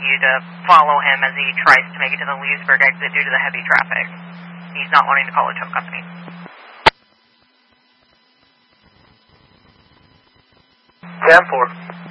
you to follow him as he tries to make it to the Leesburg exit due to the heavy traffic. He's not wanting to call a tow company. 10-4.